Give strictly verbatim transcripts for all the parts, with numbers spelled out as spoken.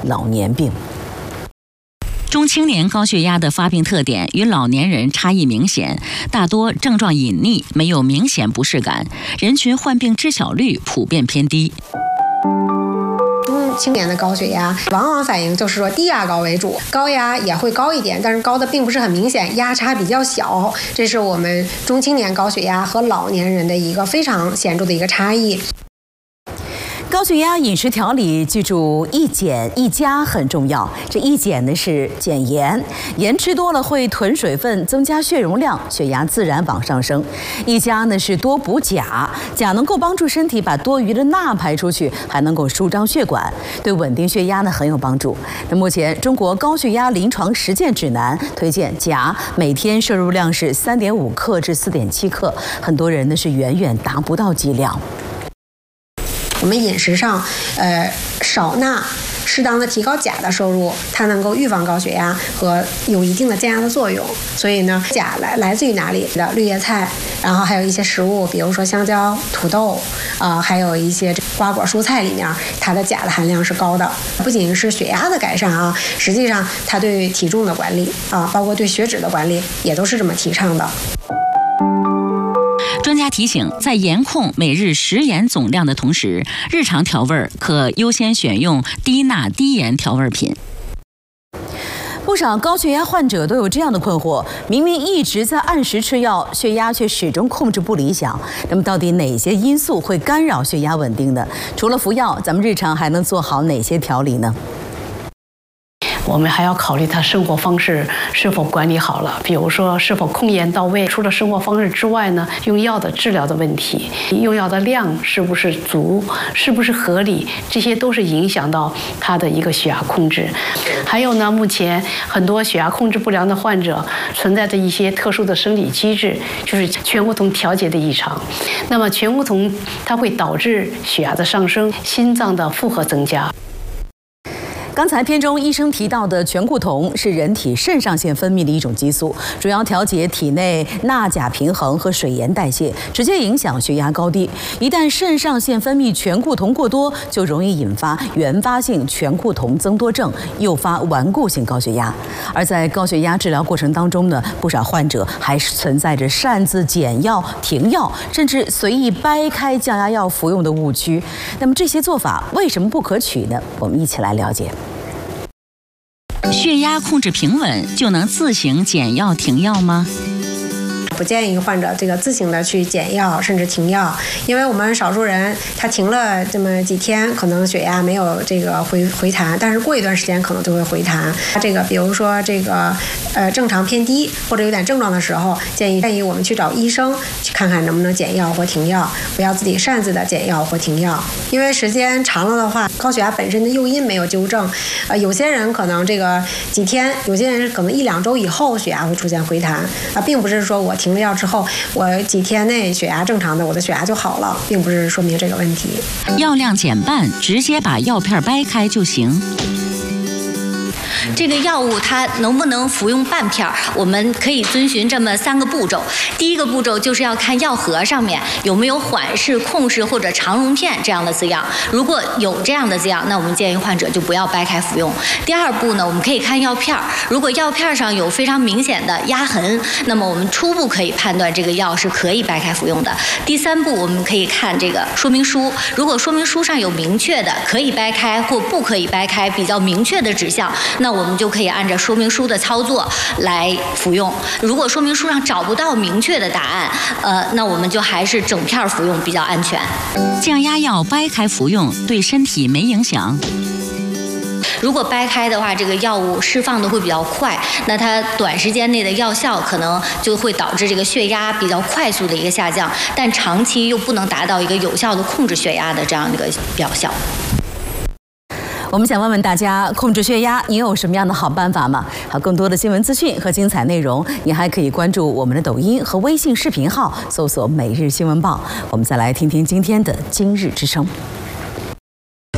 老年病。 中青年高血压的发病特点与老年人差异明显，大多症状隐匿，没有明显不适感，人群患病知晓率普遍偏低。 中青年的高血压往往反映就是说低压高为主，高压也会高一点，但是高的并不是很明显，压差比较小，这是我们中青年高血压和老年人的一个非常显著的一个差异。 高血压饮食调理，记住一减一加很重要。这一减呢是减盐，盐吃多了会囤水分，增加血容量，血压自然往上升。一加呢是多补钾，钾能够帮助身体把多余的钠排出去，还能够舒张血管，对稳定血压呢很有帮助。那目前中国高血压临床实践指南推荐钾每天摄入量是三点五克至四点七克，很多人呢是远远达不到剂量。 我们饮食上，呃，少钠，适当的提高钾的摄入，它能够预防高血压和有一定的降压的作用。所以呢，钾来来自于哪里的？绿叶菜，然后还有一些食物，比如说香蕉、土豆，啊、呃，还有一些瓜果蔬菜里面，它的钾的含量是高的。不仅是血压的改善啊，实际上它对体重的管理啊，包括对血脂的管理，也都是这么提倡的。 专家提醒，在严控每日食盐总量的同时，日常调味可优先选用低钠低盐调味品。 不少高血压患者都有这样的困惑：明明一直在按时吃药，血压却始终控制不理想。那么，到底哪些因素会干扰血压稳定呢？除了服药，咱们日常还能做好哪些调理呢？ 我们还要考虑他生活方式是否管理好了，比如说是否控盐到位。除了生活方式之外呢，用药的治疗的问题，用药的量是不是足，是不是合理，这些都是影响到他的一个血压控制。还有呢，目前很多血压控制不良的患者存在着一些特殊的生理机制，就是醛固酮调节的异常。那么醛固酮它会导致血压的上升，心脏的负荷增加。 刚才片中医生提到的醛固酮是人体肾上腺分泌的一种激素，主要调节体内钠钾平衡和水盐代谢，直接影响血压高低。一旦肾上腺分泌醛固酮过多，就容易引发原发性醛固酮增多症，诱发顽固性高血压。而在高血压治疗过程当中呢，不少患者还是存在着擅自减药、停药，甚至随意掰开降压药服用的误区。那么这些做法为什么不可取呢？我们一起来了解。 血压控制平稳就能自行减药停药吗？ 不建议患者这个自行的去减药甚至停药，因为我们少数人他停了这么几天，可能血压没有这个回回弹，但是过一段时间可能就会回弹。这个比如说这个呃正常偏低或者有点症状的时候，建议建议我们去找医生去看看能不能减药或停药，不要自己擅自的减药或停药。因为时间长了的话，高血压本身的诱因没有纠正，呃有些人可能这个几天，有些人可能一两周以后血压会出现回弹啊，并不是说我停了药之后，我几天内血压正常的，我的血压就好了，并不是说明这个问题。 药量减半，直接把药片掰开就行。 这个药物它能不能服用半片儿，我们可以遵循这么三个步骤。第一个步骤就是要看药盒上面有没有缓释、控释或者长溶片这样的字样，如果有这样的字样，那我们建议患者就不要掰开服用。第二步呢，我们可以看药片儿，如果药片上有非常明显的压痕，那么我们初步可以判断这个药是可以掰开服用的。第三步，我们可以看这个说明书，如果说明书上有明确的可以掰开或不可以掰开比较明确的指向，那我们就可以按照说明书的操作来服用。如果说明书上找不到明确的答案，呃，那我们就还是整片服用比较安全。 降压药掰开服用对身体没影响。 如果掰开的话，这个药物释放的会比较快，那它短时间内的药效可能就会导致这个血压比较快速的一个下降，但长期又不能达到一个有效的控制血压的这样一个疗效。 我们想问问大家，控制血压，你有什么样的好办法吗？好，更多的新闻资讯和精彩内容，你还可以关注我们的抖音和微信视频号，搜索“每日新闻报”。我们再来听听今天的今日之声。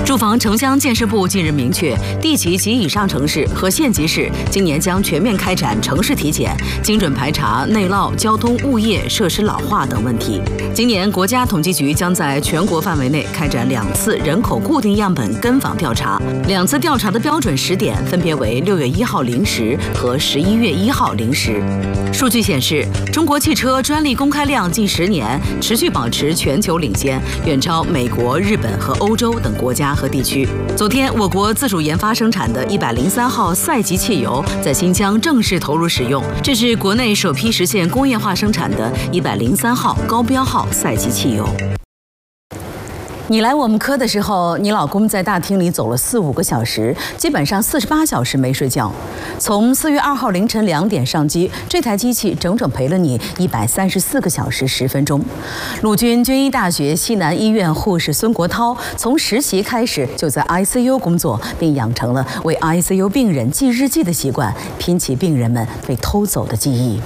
住房城乡建设部近日明确，地级及以上城市和县级市今年将全面开展城市体检，精准排查内涝、交通、物业、设施老化等问题。今年国家统计局将在全国范围内开展两次人口固定样本跟访调查，两次调查的标准时点分别为六月一号零时和十一月一号零时。数据显示，中国汽车专利公开量近十年持续保持全球领先，远超美国、日本和欧洲等国家和地区。昨天，我国自主研发生产的一百零三号赛级汽油在新疆正式投入使用，这是国内首批实现工业化生产的一百零三号高标号赛级汽油。你来我们科的时候，你老公在大厅里走了四五个小时，基本上四十八小时没睡觉。从四月二号凌晨两点上机，这台机器整整陪了你一百三十四个小时十分钟。陆军军医大学西南医院护士孙国涛从实习开始就在 I C U 工作，并养成了为 I C U 病人记日记的习惯，拼起病人们被偷走的记忆。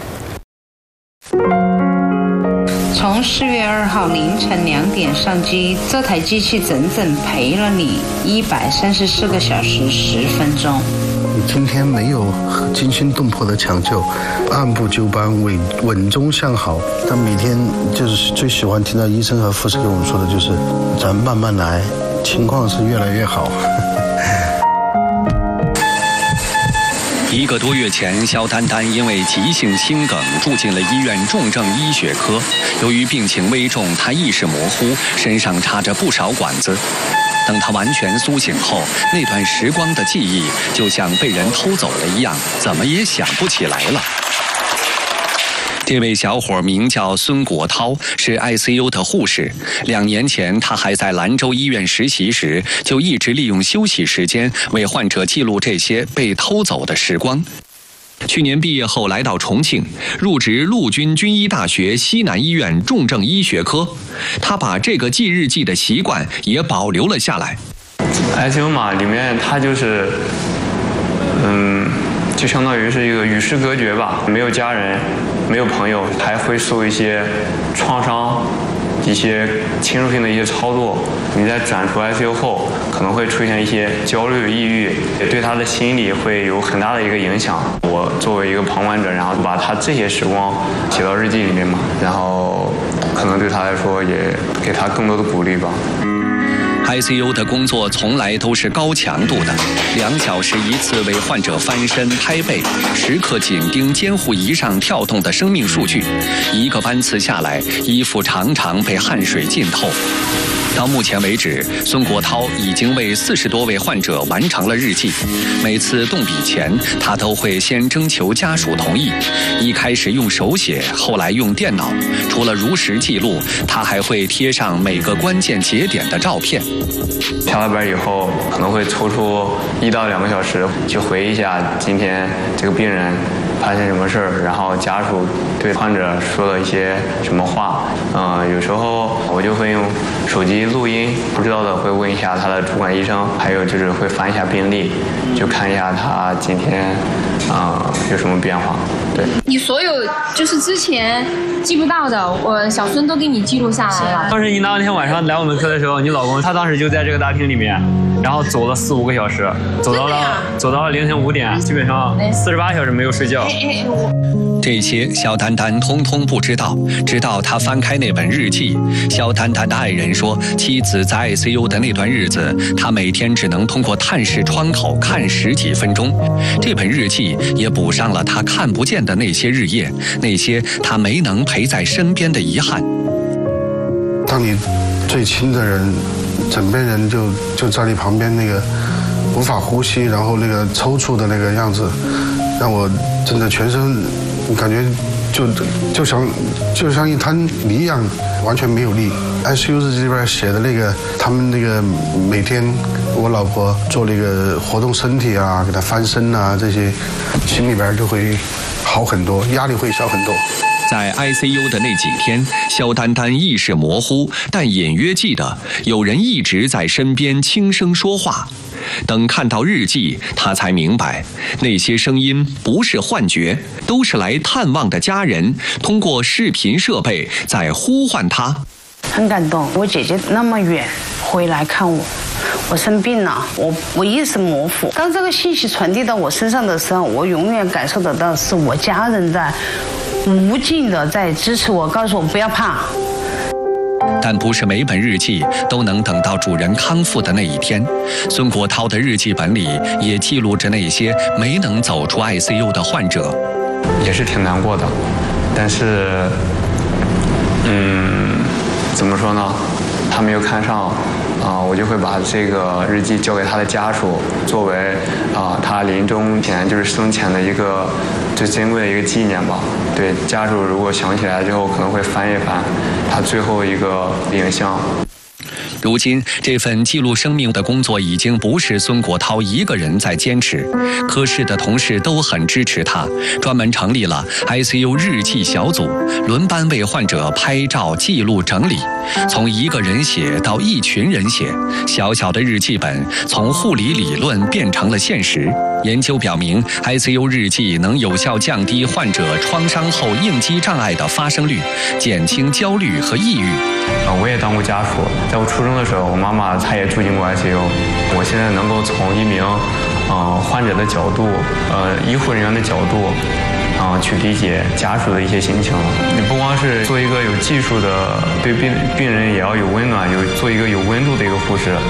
从四月二号凌晨两点上机，这台机器整整陪了你一百三十四个小时十分钟。 今天没有惊心动魄的抢救，按部就班，稳稳中向好。但每天就是最喜欢听到医生和护士跟我们说的，就是咱慢慢来，情况是越来越好。 一个多月前，肖丹丹因为急性心梗住进了医院重症医学科。由于病情危重，她意识模糊，身上插着不少管子。等她完全苏醒后，那段时光的记忆就像被人偷走了一样，怎么也想不起来了。这位小伙名叫孙国涛，是 I C U 的护士。两年前，他还在兰州医院实习时，就一直利用休息时间为患者记录这些被偷走的时光。去年毕业后来到重庆，入职陆军军医大学西南医院重症医学科。他把这个记日记的习惯也保留了下来。 I C U 嘛，里面它就是，嗯，就相当于是一个与世隔绝吧，没有家人。没有朋友，还会受一些创伤，一些侵入性的一些操作。你在转出 I C U 后，可能会出现一些焦虑、抑郁，也对他的心理会有很大的一个影响。我作为一个旁观者，然后把他这些时光写到日记里面嘛，然后可能对他来说也给他更多的鼓励吧。 I C U 的工作从来都是高强度的，两小时一次为患者翻身拍背，时刻紧盯监护仪上跳动的生命数据。一个班次下来，衣服常常被汗水浸透。到目前为止，孙国涛已经为四十多位患者完成了日记。每次动笔前，他都会先征求家属同意。一开始用手写，后来用电脑。除了如实记录，他还会贴上每个关键节点的照片。 下了班以后，可能会抽出一到两个小时去回忆一下今天这个病人发生什么事儿，然后家属对患者说了一些什么话。嗯、呃，有时候我就会用手机录音，不知道的会问一下他的主管医生，还有就是会翻一下病历，就看一下他今天啊、呃、有什么变化。对， 你所有就是之前记不到的，我小孙都给你记录下来了。 当时你当天晚上来我们科的时候，你老公他当时就在这个大厅里面，然后走了四五个小时，走到了走到了凌晨五点，基本上四十八小时没有睡觉。 这些肖丹丹通通不知道，直到他翻开那本日记。肖丹丹的爱人说，妻子在 I C U 的那段日子，他每天只能通过探视窗口看十几分钟。这本日记也补上了他看不见的那些日夜，那些他没能陪在身边的遗憾。 当你最亲的人，枕边人就就在你旁边，那个无法呼吸，然后那个抽搐的那个样子，让我真的全身感觉就就像就像一滩泥一样，完全没有力。I C U 日记里边写的那个，他们那个每天我老婆做那个活动身体啊，给她翻身啊，这些心里边就会好很多，压力会小很多。 在 I C U 的那几天，肖丹丹意识模糊，但隐约记得有人一直在身边轻声说话。等看到日记，他才明白，那些声音不是幻觉，都是来探望的家人通过视频设备在呼唤他。 很感动，我姐姐那么远回来看我， 我生病了，我我意识模糊。当这个信息传递到我身上的时候，我永远感受得到是我家人在无尽的在支持我，告诉我不要怕。 但不是每本日记都能等到主人康复的那一天。孙国涛的日记本里也记录着那些没能走出 I C U 的患者， 也是挺难过的。但是，嗯，怎么说呢？他没有看上，啊、呃，我就会把这个日记交给他的家属，作为啊、呃、他临终前就是生前的一个最珍贵的一个纪念吧。对家属如果想起来之后，可能会翻一翻他最后一个影像。 如今，这份记录生命的工作已经不是孙国涛一个人在坚持，科室的同事都很支持他，专门成立了 I C U 日记小组，轮班为患者拍照、记录、整理。从一个人写到一群人写，小小的日记本从护理理论变成了现实。研究表明 ，I C U 日记能有效降低患者创伤后应激障碍的发生率，减轻焦虑和抑郁。 啊，我也当过家属，在我出生的时候，我妈妈她也住进过 I C U。我现在能够从一名呃患者的角度，呃医护人员的角度，啊、呃、去理解家属的一些心情了。你不光是做一个有技术的，对病病人也要有温暖，有做一个有温度的一个护士。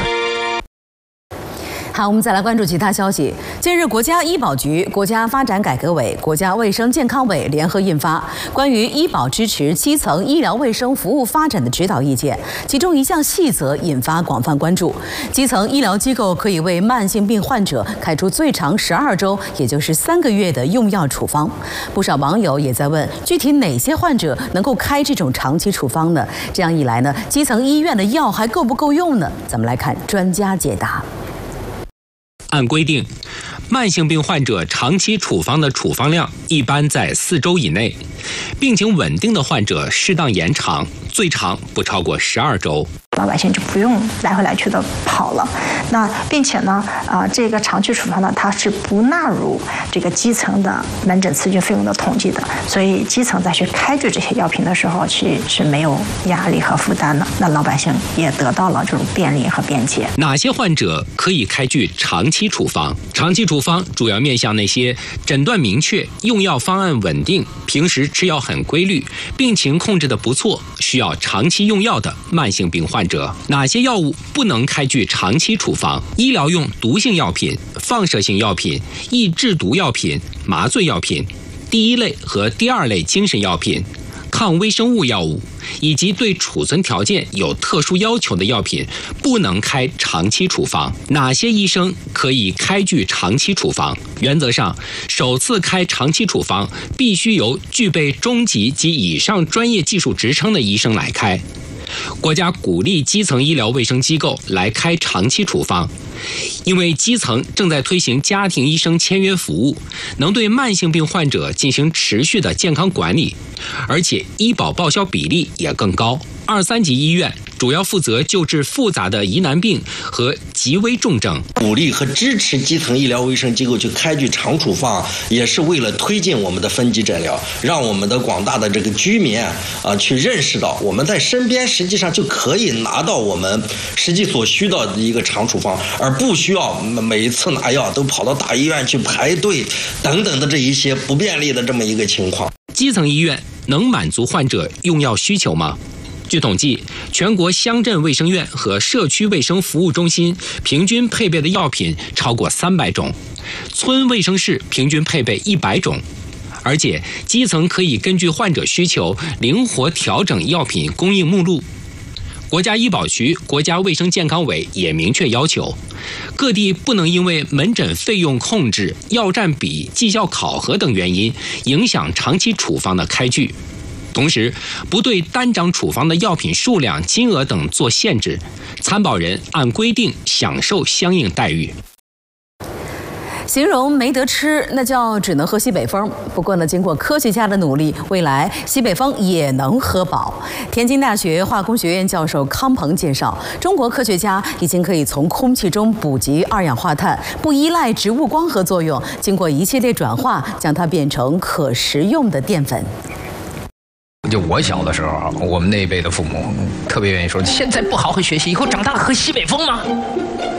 好，我们再来关注其他消息。近日，国家医保局、国家发展改革委、国家卫生健康委联合印发关于医保支持基层医疗卫生服务发展的指导意见，其中一项细则引发广泛关注。基层医疗机构可以为慢性病患者开出最长十二周，也就是三个月的用药处方。不少网友也在问，具体哪些患者能够开这种长期处方呢？这样一来呢，基层医院的药还够不够用呢？咱们来看专家解答。 按规定，慢性病患者长期处方的处方量一般在四周以内，病情稳定的患者适当延长，最长不超过十二周。 老百姓就不用来回来去的跑了。那并且呢，啊、呃，这个长期处方呢，它是不纳入这个基层的门诊咨询费用的统计的，所以基层再去开具这些药品的时候，其实是没有压力和负担的。那老百姓也得到了这种便利和便捷。 哪些患者可以开具长期处方？长期处方主要面向那些诊断明确、用药方案稳定、平时吃药很规律、病情控制得不错、需要长期用药的慢性病患者。哪些药物不能开具长期处方？医疗用毒性药品、放射性药品、易制毒药品、麻醉药品、第一类和第二类精神药品、抗微生物药物以及对储存条件有特殊要求的药品不能开长期处方。哪些医生可以开具长期处方？原则上，首次开长期处方必须由具备中级及以上专业技术职称的医生来开。国家鼓励基层医疗卫生机构来开长期处方，因为基层正在推行家庭医生签约服务，能对慢性病患者进行持续的健康管理，而且医保报销比例也更高。二三级医院主要负责救治复杂的疑难病和极危重症。 鼓励和支持基层医疗卫生机构去开具长处方，也是为了推进我们的分级诊疗，让我们的广大的这个居民啊、呃、去认识到我们在身边实际上就可以拿到我们实际所需的一个长处方，而不需要每一次拿药都跑到大医院去排队等等的这一些不便利的这么一个情况。 基层医院能满足患者用药需求吗？据统计，全国乡镇卫生院和社区卫生服务中心平均配备的药品超过三百种，村卫生室平均配备一百种。而且，基层可以根据患者需求灵活调整药品供应目录。国家医保局、国家卫生健康委也明确要求，各地不能因为门诊费用控制、药占比、绩效考核等原因，影响长期处方的开具。同时，不对单张处方的药品数量、金额等做限制，参保人按规定享受相应待遇。 形容没得吃，那叫只能喝西北风。不过呢，经过科学家的努力，未来西北风也能喝饱。天津大学化工学院教授康鹏介绍，中国科学家已经可以从空气中捕集二氧化碳，不依赖植物光合作用，经过一系列转化，将它变成可食用的淀粉。 就我小的时候，我们那一辈的父母特别愿意说，现在不好好学习，以后长大了喝西北风吗？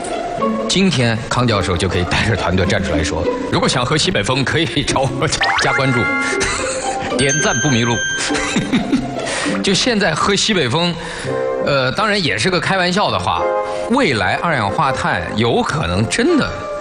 今天康教授就可以带着团队站出来说，如果想喝西北风，可以找我加关注，点赞不迷路。就现在喝西北风，呃，当然也是个开玩笑的话，未来二氧化碳有可能真的